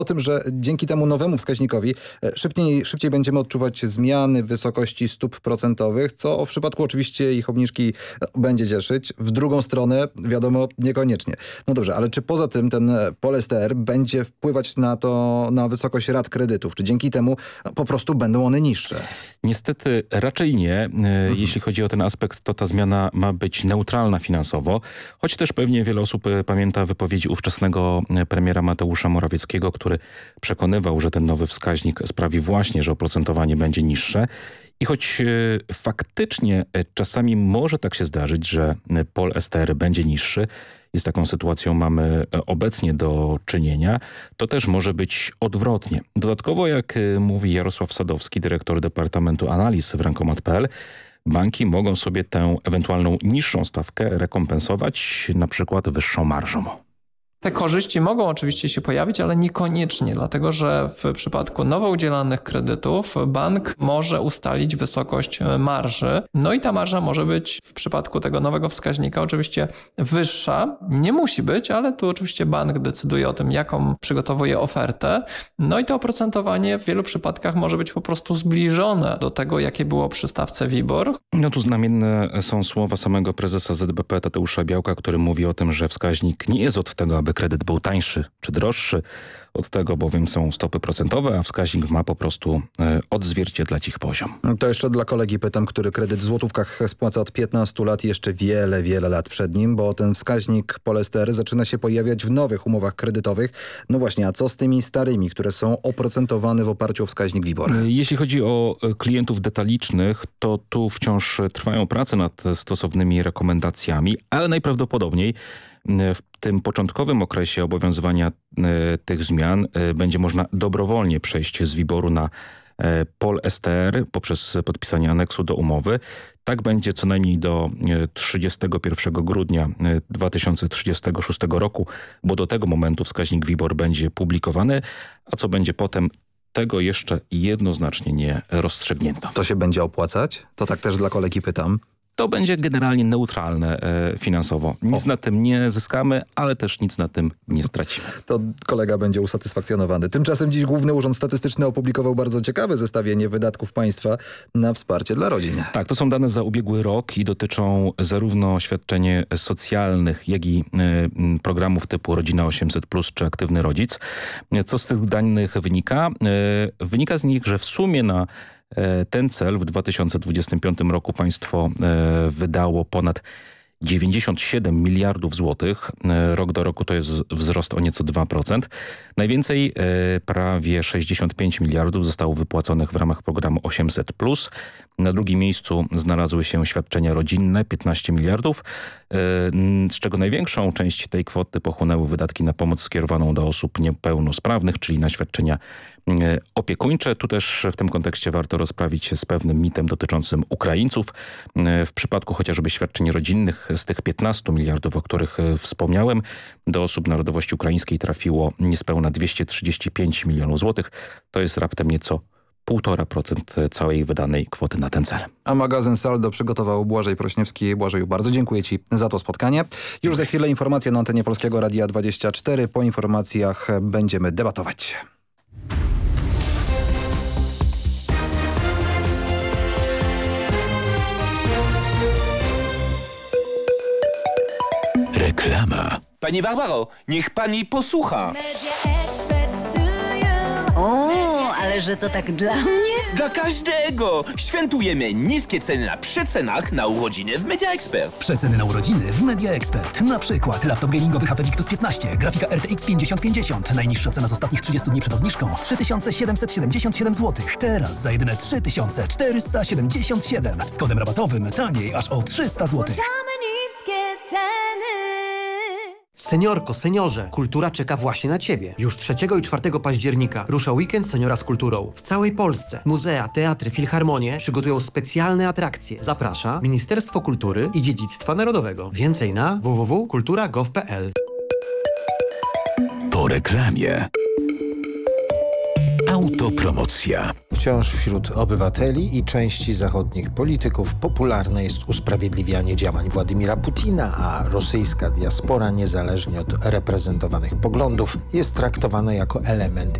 o tym, że dzięki temu nowemu wskaźnikowi szybciej będziemy odczuwać zmiany wysokości stóp procentowych, co w przypadku oczywiście ich obniżki będzie cieszyć. W drugą stronę, wiadomo, niekoniecznie. No dobrze, ale czy poza tym ten Polester będzie wpływać na wysokość rat kredytów? Czy dzięki temu po prostu będą one niższe? Niestety raczej nie. Jeśli chodzi o ten aspekt, to ta zmiana ma być neutralna finansowo, choć też pewnie wiele osób pamięta wypowiedzi ówczesnego premiera Mateusza Morawieckiego, który przekonywał, że ten nowy wskaźnik sprawi właśnie, że oprocentowanie będzie niższe. I choć faktycznie czasami może tak się zdarzyć, że Polester będzie niższy, i z taką sytuacją mamy obecnie do czynienia, to też może być odwrotnie. Dodatkowo, jak mówi Jarosław Sadowski, dyrektor Departamentu Analiz w Rękomat.pl, banki mogą sobie tę ewentualną niższą stawkę rekompensować na przykład wyższą marżą. Te korzyści mogą oczywiście się pojawić, ale niekoniecznie, dlatego że w przypadku nowo udzielanych kredytów bank może ustalić wysokość marży. No i ta marża może być w przypadku tego nowego wskaźnika oczywiście wyższa. Nie musi być, ale tu oczywiście bank decyduje o tym, jaką przygotowuje ofertę. No i to oprocentowanie w wielu przypadkach może być po prostu zbliżone do tego, jakie było przy stawce WIBOR. No tu znamienne są słowa samego prezesa ZBP Tadeusza Białka, który mówi o tym, że wskaźnik nie jest od tego, aby kredyt był tańszy czy droższy. Od tego bowiem są stopy procentowe, a wskaźnik ma po prostu odzwierciedlać ich poziom. To jeszcze dla kolegi pytam, który kredyt w złotówkach spłaca od 15 lat i jeszcze wiele lat przed nim, bo ten wskaźnik Polester zaczyna się pojawiać w nowych umowach kredytowych. No właśnie, a co z tymi starymi, które są oprocentowane w oparciu o wskaźnik WIBOR? Jeśli chodzi o klientów detalicznych, to tu wciąż trwają prace nad stosownymi rekomendacjami, ale najprawdopodobniej w tym początkowym okresie obowiązywania tych zmian będzie można dobrowolnie przejść z WIBOR-u na Polester poprzez podpisanie aneksu do umowy. Tak będzie co najmniej do 31 grudnia 2036 roku, bo do tego momentu wskaźnik WIBOR będzie publikowany, a co będzie potem, tego jeszcze jednoznacznie nie rozstrzygnięto. To się będzie opłacać? To tak też dla kolegi pytam. To będzie generalnie neutralne finansowo. Nic na tym nie zyskamy, ale też nic na tym nie stracimy. To kolega będzie usatysfakcjonowany. Tymczasem dziś Główny Urząd Statystyczny opublikował bardzo ciekawe zestawienie wydatków państwa na wsparcie dla rodzin. Tak, to są dane za ubiegły rok i dotyczą zarówno świadczeń socjalnych, jak i programów typu Rodzina 800+, czy Aktywny Rodzic. Co z tych danych wynika? Wynika z nich, że w sumie na ten cel w 2025 roku państwo wydało ponad 97 miliardów złotych. Rok do roku to jest wzrost o nieco 2%. Najwięcej, prawie 65 miliardów zostało wypłaconych w ramach programu 800+. Na drugim miejscu znalazły się świadczenia rodzinne, 15 miliardów, z czego największą część tej kwoty pochłonęły wydatki na pomoc skierowaną do osób niepełnosprawnych, czyli na świadczenia opiekuńcze. Tu też w tym kontekście warto rozprawić się z pewnym mitem dotyczącym Ukraińców. W przypadku chociażby świadczeń rodzinnych z tych 15 miliardów, o których wspomniałem, do osób narodowości ukraińskiej trafiło niespełna 235 milionów złotych. To jest raptem nieco 1,5% całej wydanej kwoty na ten cel. A magazyn Saldo przygotował Błażej Prośniewski. Błażeju, bardzo dziękuję Ci za to spotkanie. Już za chwilę informacje na antenie Polskiego Radia 24. Po informacjach będziemy debatować. Reklama. Pani Barbaro, niech pani posłucha. O, ale że to tak dla mnie? Dla każdego! Świętujemy niskie ceny na przecenach na urodziny w Media Expert. Przeceny na urodziny w Media Expert. Na przykład laptop gamingowy HP Victus 15, grafika RTX 5050. Najniższa cena z ostatnich 30 dni przed obniżką 3777 zł. Teraz za jedyne 3477. Z kodem rabatowym taniej aż o 300 zł. Niskie ceny. Seniorko, seniorze, kultura czeka właśnie na Ciebie. Już 3 i 4 października rusza weekend Seniora z kulturą. W całej Polsce muzea, teatry, filharmonie przygotują specjalne atrakcje. Zaprasza Ministerstwo Kultury i Dziedzictwa Narodowego. Więcej na www.kultura.gov.pl. Po reklamie. Autopromocja. Wciąż wśród obywateli i części zachodnich polityków popularne jest usprawiedliwianie działań Władimira Putina, a rosyjska diaspora, niezależnie od reprezentowanych poglądów, jest traktowana jako element